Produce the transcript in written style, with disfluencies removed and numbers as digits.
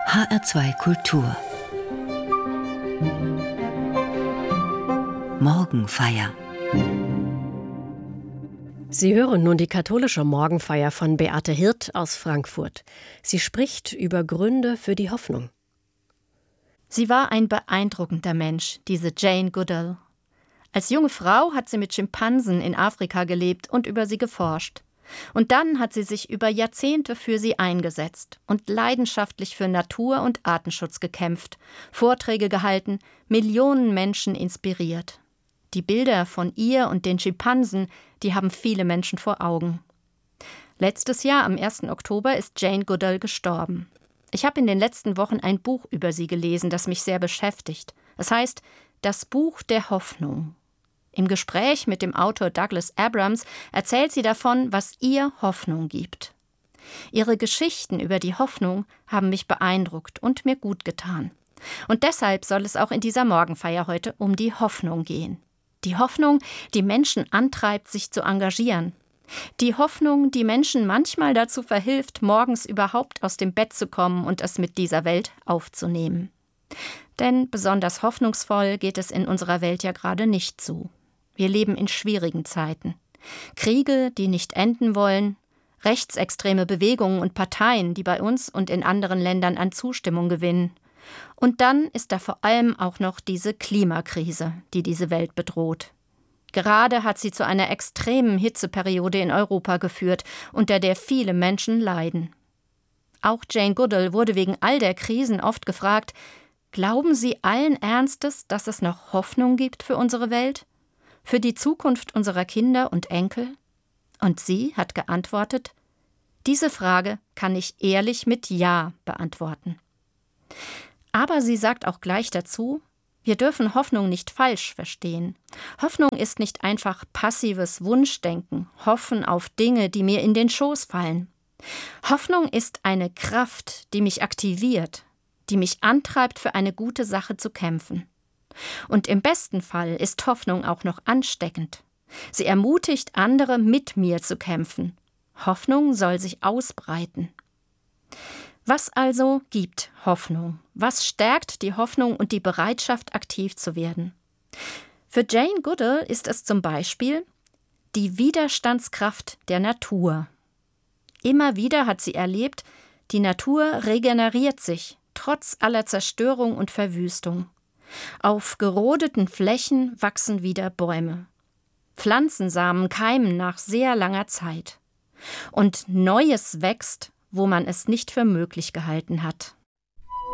HR2 Kultur Morgenfeier. Sie hören nun die katholische Morgenfeier von Beate Hirt aus Frankfurt. Sie spricht über Gründe für die Hoffnung. Sie war ein beeindruckender Mensch, diese Jane Goodall. Als junge Frau hat sie mit Schimpansen in Afrika gelebt und über sie geforscht. Und dann hat sie sich über Jahrzehnte für sie eingesetzt und leidenschaftlich für Natur- und Artenschutz gekämpft, Vorträge gehalten, Millionen Menschen inspiriert. Die Bilder von ihr und den Schimpansen, die haben viele Menschen vor Augen. Letztes Jahr, am 1. Oktober, ist Jane Goodall gestorben. Ich habe in den letzten Wochen ein Buch über sie gelesen, das mich sehr beschäftigt. Es heißt »Das Buch der Hoffnung«. Im Gespräch mit dem Autor Douglas Abrams erzählt sie davon, was ihr Hoffnung gibt. Ihre Geschichten über die Hoffnung haben mich beeindruckt und mir gut getan. Und deshalb soll es auch in dieser Morgenfeier heute um die Hoffnung gehen. Die Hoffnung, die Menschen antreibt, sich zu engagieren. Die Hoffnung, die Menschen manchmal dazu verhilft, morgens überhaupt aus dem Bett zu kommen und es mit dieser Welt aufzunehmen. Denn besonders hoffnungsvoll geht es in unserer Welt ja gerade nicht zu. Wir leben in schwierigen Zeiten. Kriege, die nicht enden wollen, rechtsextreme Bewegungen und Parteien, die bei uns und in anderen Ländern an Zustimmung gewinnen. Und dann ist da vor allem auch noch diese Klimakrise, die diese Welt bedroht. Gerade hat sie zu einer extremen Hitzeperiode in Europa geführt, unter der viele Menschen leiden. Auch Jane Goodall wurde wegen all der Krisen oft gefragt, glauben Sie allen Ernstes, dass es noch Hoffnung gibt für unsere Welt? Für die Zukunft unserer Kinder und Enkel? Und sie hat geantwortet, diese Frage kann ich ehrlich mit Ja beantworten. Aber sie sagt auch gleich dazu, wir dürfen Hoffnung nicht falsch verstehen. Hoffnung ist nicht einfach passives Wunschdenken, Hoffen auf Dinge, die mir in den Schoß fallen. Hoffnung ist eine Kraft, die mich aktiviert, die mich antreibt, für eine gute Sache zu kämpfen. Und im besten Fall ist Hoffnung auch noch ansteckend. Sie ermutigt andere, mit mir zu kämpfen. Hoffnung soll sich ausbreiten. Was also gibt Hoffnung? Was stärkt die Hoffnung und die Bereitschaft, aktiv zu werden? Für Jane Goodall ist es zum Beispiel die Widerstandskraft der Natur. Immer wieder hat sie erlebt, die Natur regeneriert sich, trotz aller Zerstörung und Verwüstung. Auf gerodeten Flächen wachsen wieder Bäume. Pflanzensamen keimen nach sehr langer Zeit. Und Neues wächst, wo man es nicht für möglich gehalten hat.